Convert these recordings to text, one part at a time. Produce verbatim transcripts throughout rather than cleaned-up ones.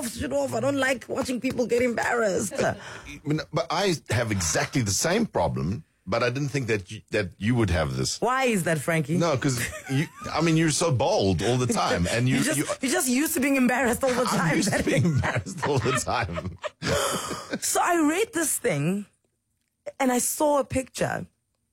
off, switch it off. I don't like watching people get embarrassed. But I have exactly the same problem. But I didn't think that you, that you would have this. Why is that, Frankie? No, because you. I mean, you're so bold all the time, and you. You're just, you, you're just used to being embarrassed all the time. I'm used to being embarrassed all the time. So I read this thing, and I saw a picture.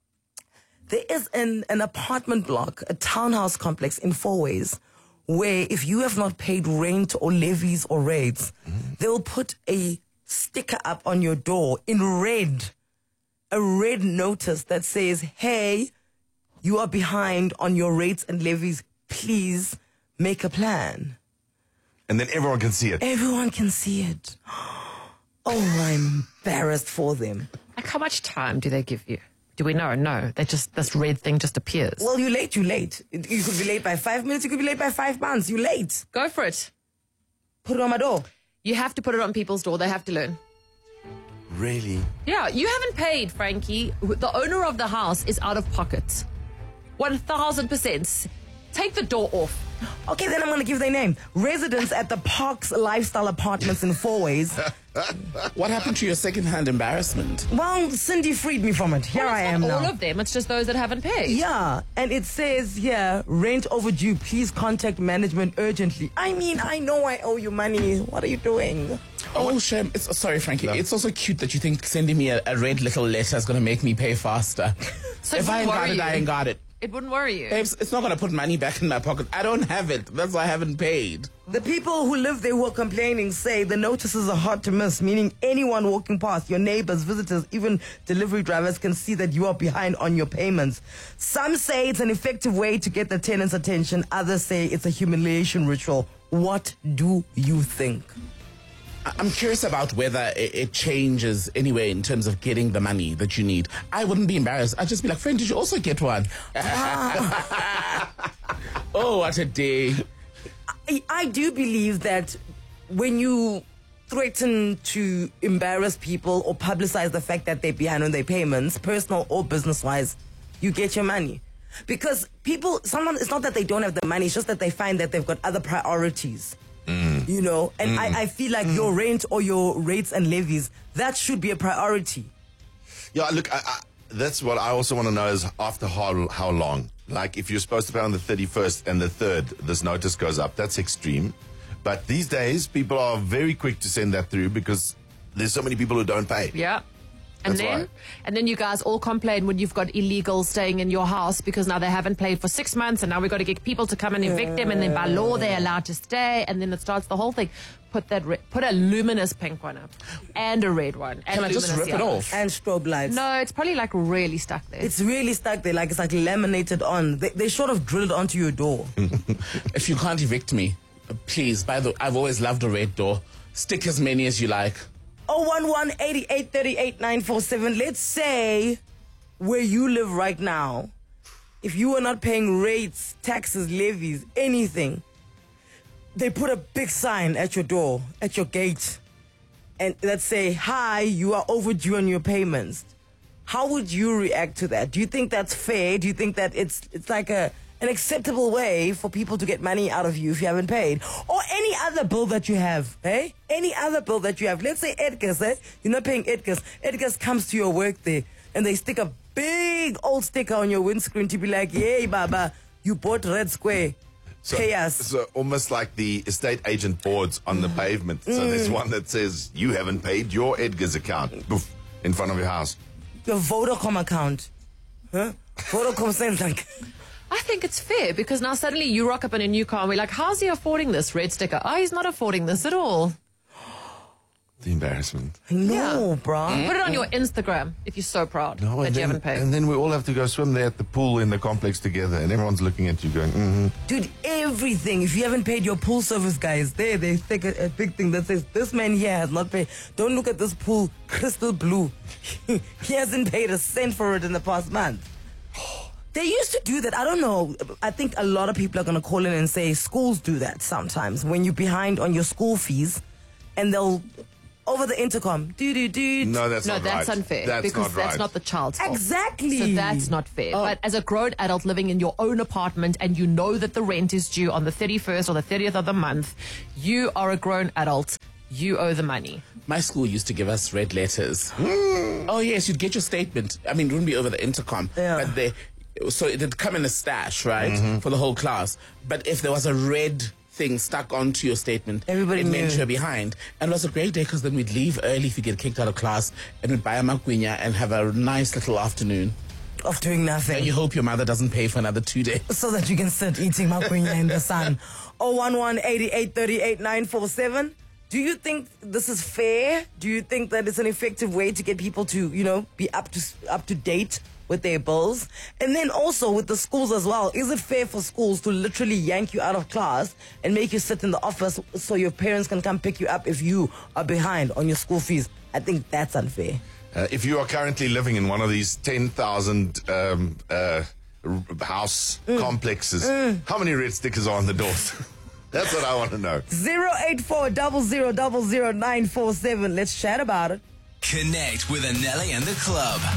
There is an, an apartment block, a townhouse complex in Fourways, where if you have not paid rent or levies or rates, mm-hmm. they will put a sticker up on your door in red. A red notice that says, hey, you are behind on your rates and levies. Please make a plan. And then everyone can see it. Everyone can see it. Oh, I'm embarrassed for them. Like, how much time do they give you? Do we know? No. They just, this red thing just appears. Well, you're late, you're late. You could be late by five minutes, you could be late by five months. You're late. Go for it. Put it on my door. You have to put it on people's door. They have to learn. Really? Yeah, you haven't paid, Frankie. The owner of the house is out of pocket. one thousand percent. Take the door off. Okay, then I'm going to give their name. Residents at the Parks Lifestyle Apartments in Fourways. What happened to your second-hand embarrassment? Well, Cindy freed me from it. Here well, I am not now. all of them. It's just those that haven't paid. Yeah, and it says here, rent overdue. Please contact management urgently. I mean, I know I owe you money. What are you doing? Oh, shame. It's, sorry, Frankie. No. It's also cute that you think sending me a, a red little letter is going to make me pay faster. So if I ain't got it, you. I ain't got it. It wouldn't worry you. Babes, it's not going to put money back in my pocket. I don't have it. That's why I haven't paid. The people who live there who are complaining say the notices are hard to miss, meaning anyone walking past, your neighbors, visitors, even delivery drivers can see that you are behind on your payments. Some say it's an effective way to get the tenants' attention. Others say it's a humiliation ritual. What do you think? I'm curious about whether it changes anyway in terms of getting the money that you need. I wouldn't be embarrassed. I'd just be like, friend, did you also get one? Oh, what a day. I, I do believe that when you threaten to embarrass people or publicize the fact that they're behind on their payments, personal or business-wise, you get your money. Because people, sometimes it's not that they don't have the money, it's just that they find that they've got other priorities. Mm. You know, and mm. I, I feel like mm. your rent or your rates and levies, that should be a priority. Yeah, look, I, I, that's what I also want to know is after how, how long? Like if you're supposed to pay on the thirty-first and the third, this notice goes up. That's extreme. But these days, people are very quick to send that through because there's so many people who don't pay. Yeah. And That's then, why. and then you guys all complain when you've got illegals staying in your house because now they haven't paid for six months and now we've got to get people to come and evict them and then by law they're allowed to stay and then it starts the whole thing. Put that, re- put a luminous pink one up and a red one. And Can I just rip yellow. it off? And strobe lights. No, it's probably like really stuck there. It's really stuck there, like it's like laminated on. They, they sort of drilled onto your door. If you can't evict me, please, by the way, I've always loved a red door. Stick as many as you like. oh one one, eight eight three eight, nine four seven. Let's say where you live right now, if you are not paying rates, taxes, levies, anything, they put a big sign at your door, at your gate, and let's say, hi, you are overdue on your payments. How would you react to that? Do you think that's fair? Do you think that it's it's like a an acceptable way for people to get money out of you if you haven't paid? Or any other bill that you have, eh? Any other bill that you have. Let's say Edgar's, eh? You're not paying Edgar's. Edgar's comes to your work there and they stick a big old sticker on your windscreen to be like, yay, Baba, you bought Red Square. So, Pay us. So almost like the estate agent boards on the pavement. So Mm. there's one that says, you haven't paid your Edgar's account. Boof, in front of your house. Your Vodacom account. Huh? Vodacom sends like... I think it's fair because now suddenly you rock up in a new car and we're like, how's he affording this red sticker? Oh, he's not affording this at all. The embarrassment. No, Yeah. bruh. Put it on your Instagram if you're so proud No, that and you then, haven't paid. and then we all have to go swim there at the pool in the complex together and everyone's looking at you going, mm-hmm. Dude, everything. If you haven't paid your pool service guys, there they stick a, a big thing that says, this man here has not paid. Don't look at this pool, crystal blue. He hasn't paid a cent for it in the past month. They used to do that. I don't know. I think a lot of people are going to call in and say schools do that sometimes when you're behind on your school fees and they'll over the intercom. Do do do. No, that's No, not that's right. unfair That's because not that's right. not the child's fault. Exactly. So that's not fair. Oh. But as a grown adult living in your own apartment and you know that the rent is due on the thirty-first or the thirtieth of the month, you are a grown adult. You owe the money. My school used to give us red letters. Oh, yes, you'd get your statement. I mean, it wouldn't be over the intercom. Yeah. But they, so it'd come in a stash, right, Mm-hmm. for the whole class. But if there was a red thing stuck onto your statement, Everybody it meant knew. you were behind. And it was a great day because then we'd leave early if you get kicked out of class and we'd buy a maquinya and have a nice little afternoon. Of doing nothing. And you hope your mother doesn't pay for another two days. So that you can sit eating maquinya in the sun. oh one one, eighty-eight thirty-eight, nine four seven. Do you think this is fair? Do you think that it's an effective way to get people to, you know, be up to up to date with their bills? And then also with the schools as well, is it fair for schools to literally yank you out of class and make you sit in the office so your parents can come pick you up if you are behind on your school fees? I think that's unfair. Uh, if you are currently living in one of these ten thousand um, uh, r- house Mm. complexes, how many red stickers are on the doors? That's what I want to know. zero eight four zero zero zero zero nine four seven. Let's chat about it. Connect with Anelli and the club.